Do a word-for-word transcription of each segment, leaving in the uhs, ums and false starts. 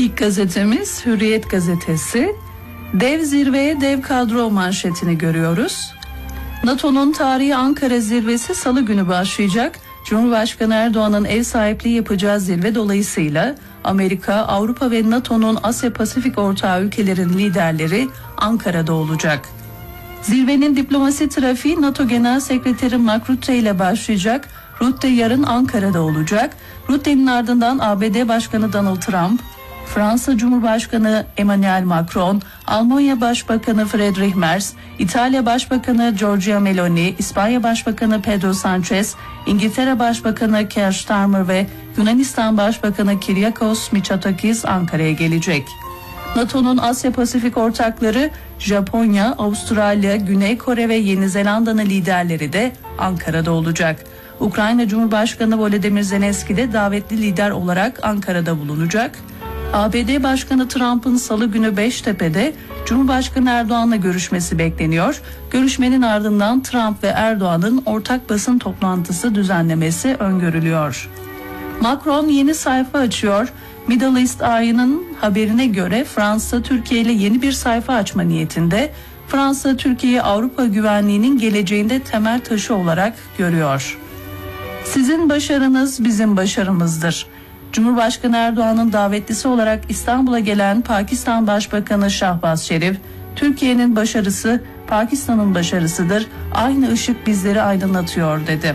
İlk gazetemiz Hürriyet gazetesi. Dev zirveye dev kadro manşetini görüyoruz. NATO'nun tarihi Ankara zirvesi Salı günü başlayacak. Cumhurbaşkanı Erdoğan'ın ev sahipliği yapacağı zirve dolayısıyla Amerika, Avrupa ve NATO'nun Asya Pasifik ortağı ülkelerin liderleri Ankara'da olacak. Zirvenin diplomasi trafiği NATO Genel Sekreteri Mark Rutte ile başlayacak. Rutte yarın Ankara'da olacak. Rutte'nin ardından A B D Başkanı Donald Trump, Fransa Cumhurbaşkanı Emmanuel Macron, Almanya Başbakanı Friedrich Merz, İtalya Başbakanı Giorgia Meloni, İspanya Başbakanı Pedro Sanchez, İngiltere Başbakanı Keir Starmer ve Yunanistan Başbakanı Kyriakos Mitsotakis Ankara'ya gelecek. NATO'nun Asya Pasifik ortakları Japonya, Avustralya, Güney Kore ve Yeni Zelanda'nın liderleri de Ankara'da olacak. Ukrayna Cumhurbaşkanı Volodymyr Zelenski de davetli lider olarak Ankara'da bulunacak. A B D Başkanı Trump'ın Salı günü Beştepe'de Cumhurbaşkanı Erdoğan'la görüşmesi bekleniyor. Görüşmenin ardından Trump ve Erdoğan'ın ortak basın toplantısı düzenlemesi öngörülüyor. Macron yeni sayfa açıyor. Middle East Eye'nin haberine göre Fransa Türkiye ile yeni bir sayfa açma niyetinde. Fransa Türkiye'yi Avrupa güvenliğinin geleceğinde temel taşı olarak görüyor. Sizin başarınız bizim başarımızdır. Cumhurbaşkanı Erdoğan'ın davetlisi olarak İstanbul'a gelen Pakistan Başbakanı Şahbaz Şerif, Türkiye'nin başarısı Pakistan'ın başarısıdır, aynı ışık bizleri aydınlatıyor dedi.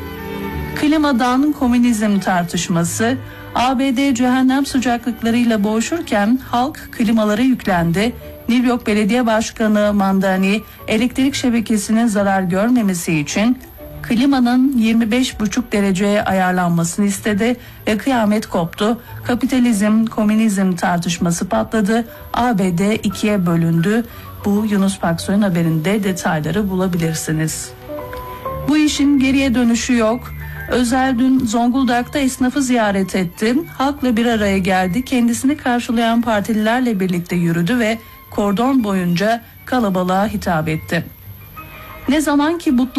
Klimadan komünizm tartışması. A B D cehennem sıcaklıklarıyla boğuşurken halk klimalara yüklendi. New York Belediye Başkanı Mamdani elektrik şebekesinin zarar görmemesi için klimanın yirmi beş buçuk dereceye ayarlanmasını istedi ve kıyamet koptu. Kapitalizm, komünizm tartışması patladı. A B D ikiye bölündü. Bu Yunus Paksoy'un haberinde detayları bulabilirsiniz. Bu işin geriye dönüşü yok. Özel dün Zonguldak'ta esnafı ziyaret etti. Halkla bir araya geldi. Kendisini karşılayan partililerle birlikte yürüdü ve kordon boyunca kalabalığa hitap etti. Ne zaman ki bu